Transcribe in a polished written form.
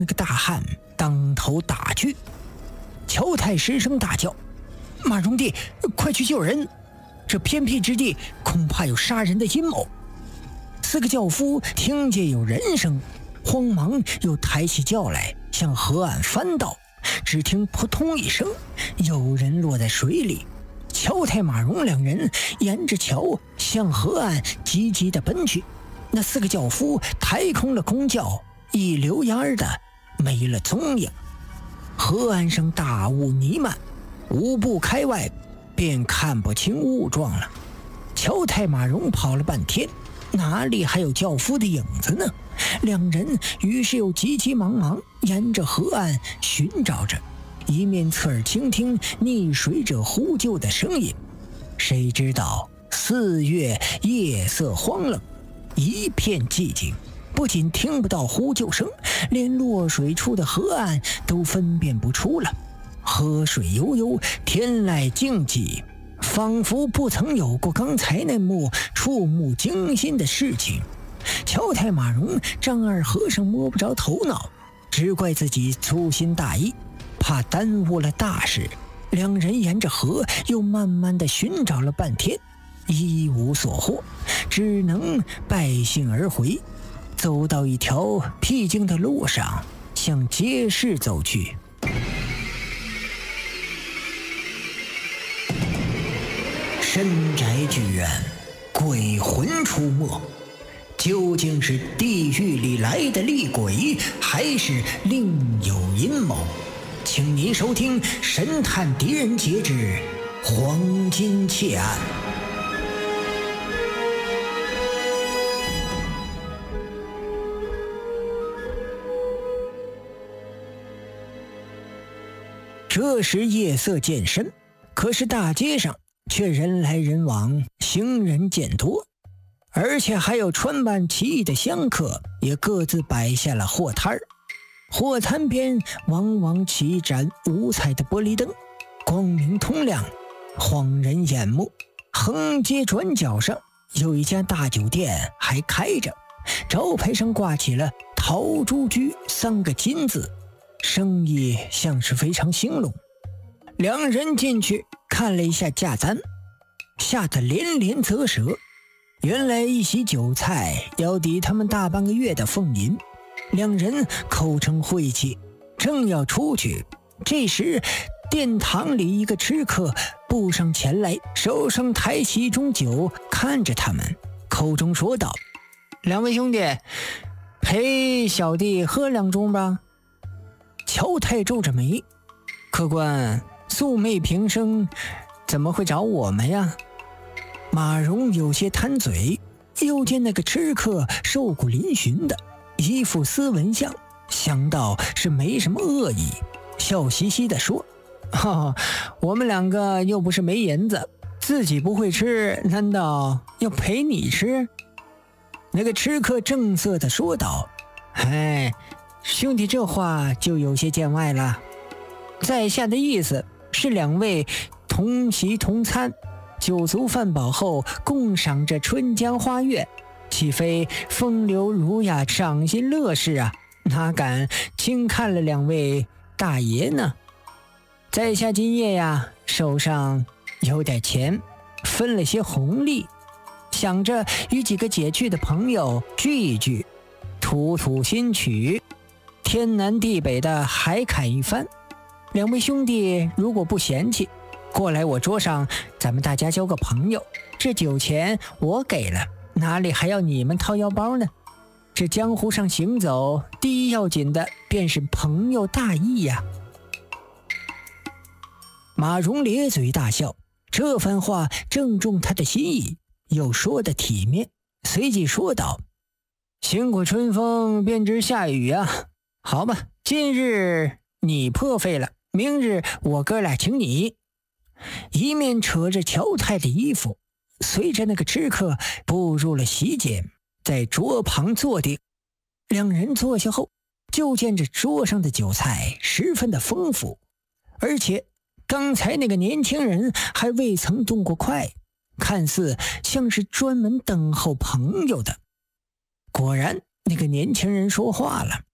那个大汉当头打去。乔太失声大叫：“马荣弟，快去救人！这偏僻之地恐怕有杀人的阴谋。”四个轿夫听见有人声，慌忙又抬起轿来向河岸翻倒，只听扑通一声，有人落在水里。乔太马荣两人沿着桥向河岸急急地奔去。那四个轿夫抬空了公轿，一溜烟儿的没了踪影。河岸上大雾弥漫，5步开外便看不清雾状了。乔太马荣跑了半天，哪里还有轿夫的影子呢？两人于是又急急忙忙沿着河岸寻找着，一面侧耳倾听溺水者呼救的声音。谁知道4月夜色荒冷，一片寂静，不仅听不到呼救声，连落水处的河岸都分辨不出了。河水悠悠，天籁静寂，仿佛不曾有过刚才那幕触目惊心的事情。乔太马荣张二和尚摸不着头脑，只怪自己粗心大意，怕耽误了大事。两人沿着河又慢慢地寻找了半天，一无所获，只能败兴而回。走到一条僻静的路上，向街市走去。深宅剧院，鬼魂出没，究竟是地狱里来的厉鬼，还是另有阴谋？请您收听《神探狄仁杰之黄金窃案》。这时夜色渐深，可是大街上却人来人往，行人渐多，而且还有穿扮奇异的香客也各自摆下了货摊儿。货摊边往往起一盏五彩的玻璃灯，光明通亮，晃人眼目。横街转角上有一家大酒店还开着，招牌上挂起了陶朱居3个金字，生意像是非常兴隆。两人进去看了一下价单，吓得连连啧舌。原来一席酒菜要抵他们大半个月的俸银。两人口称晦气，正要出去，这时殿堂里一个吃客步上前来，手上抬起一盅酒，看着他们，口中说道：“两位兄弟，陪小弟喝2盅吧。”乔太皱着眉：“客官，素昧平生，怎么会找我们呀？”马荣有些贪嘴，又见那个吃客瘦骨嶙峋的，一副斯文相，想到是没什么恶意，笑嘻嘻地说：“我们2个又不是没银子，自己不会吃，难道要陪你吃？”那个吃客正色地说道：“哎，兄弟这话就有些见外了。在下的意思是2位同席同餐，酒足饭饱后共赏这春江花月，岂非风流儒雅，赏心乐事啊？哪敢轻看了2位大爷呢？在下今夜呀，手上有点钱，分了些红利，想着与几个解去的朋友聚一聚，吐吐新曲，天南地北的海侃一番。2位兄弟如果不嫌弃，过来我桌上，咱们大家交个朋友。这酒钱我给了，哪里还要你们掏腰包呢？这江湖上行走，第一要紧的便是朋友大义呀。”马荣咧嘴大笑，这番话正中他的心意，又说得体面，随即说道：“行过春风便知下雨啊。好吧，今日你破费了，明日我哥俩请你。”一面扯着乔太的衣服，随着那个吃客步入了席间，在桌旁坐定。2人坐下后，就见这桌上的酒菜十分的丰富，而且刚才那个年轻人还未曾动过筷，看似像是专门等候朋友的。果然，那个年轻人说话了：“